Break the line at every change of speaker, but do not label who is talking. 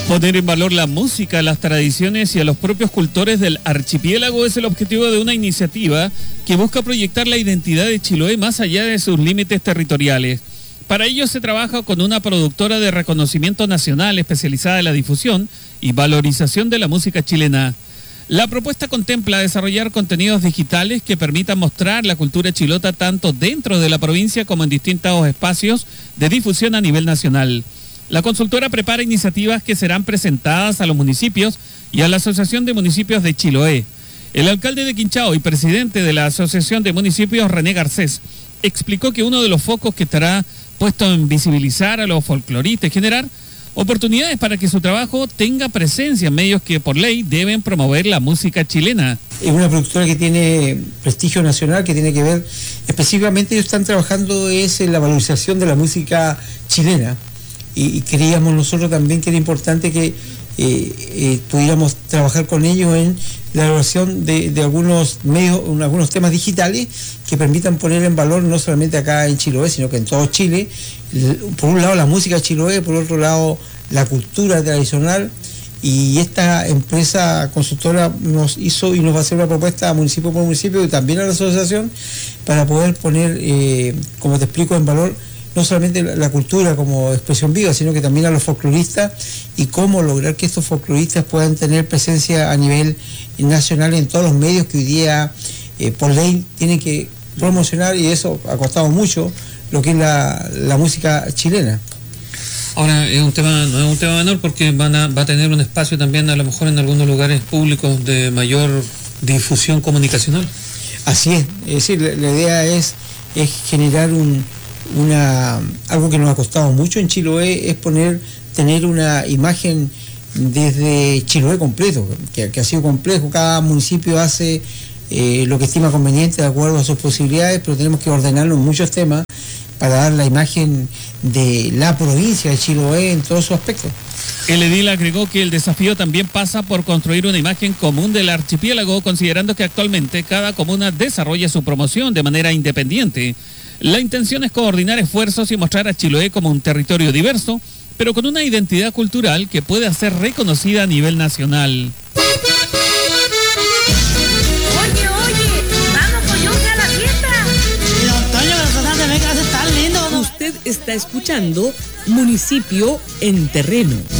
Poner en valor la música, las tradiciones y a los propios cultores del archipiélago es el objetivo de una iniciativa que busca proyectar la identidad de Chiloé más allá de sus límites territoriales. Para ello se trabaja con una productora de reconocimiento nacional especializada en la difusión y valorización de la música chilena. La propuesta contempla desarrollar contenidos digitales que permitan mostrar la cultura chilota tanto dentro de la provincia como en distintos espacios de difusión a nivel nacional. La consultora prepara iniciativas que serán presentadas a los municipios y a la Asociación de Municipios de Chiloé. El alcalde de Quinchao y presidente de la Asociación de Municipios, René Garcés, explicó que uno de los focos que estará puesto en visibilizar a los folcloristas y generar oportunidades para que su trabajo tenga presencia en medios que por ley deben promover la música chilena.
Es una productora que tiene prestigio nacional, que tiene que ver, específicamente ellos están trabajando en la valorización de la música chilena. Y creíamos nosotros también que era importante que pudiéramos trabajar con ellos en la elaboración de algunos medios, algunos temas digitales que permitan poner en valor no solamente acá en Chiloé, sino que en todo Chile, por un lado la música Chiloé, por otro lado la cultura tradicional. Y esta empresa consultora nos hizo y nos va a hacer una propuesta municipio por municipio y también a la asociación para poder poner, como te explico, en valor no solamente la cultura como expresión viva, sino que también a los folcloristas y cómo lograr que estos folcloristas puedan tener presencia a nivel nacional en todos los medios que hoy día por ley tienen que promocionar, y eso ha costado mucho lo que es la música chilena.
Ahora, no es un tema menor porque va a tener un espacio también a lo mejor en algunos lugares públicos de mayor difusión comunicacional.
Así es decir, la idea es generar algo que nos ha costado mucho en Chiloé, es tener una imagen desde Chiloé completo, que ha sido complejo. Cada municipio hace lo que estima conveniente de acuerdo a sus posibilidades, pero tenemos que ordenarlo en muchos temas para dar la imagen de la provincia de Chiloé en todos sus aspectos.
El edil agregó que el desafío también pasa por construir una imagen común del archipiélago, considerando que actualmente cada comuna desarrolla su promoción de manera independiente. La intención es coordinar esfuerzos y mostrar a Chiloé como un territorio diverso, pero con una identidad cultural que pueda ser reconocida a nivel nacional.
Oye, vamos Coyote a la fiesta.
Y don Toño, las cosas de Vegas están lindas.
Usted está escuchando Municipio en Terreno.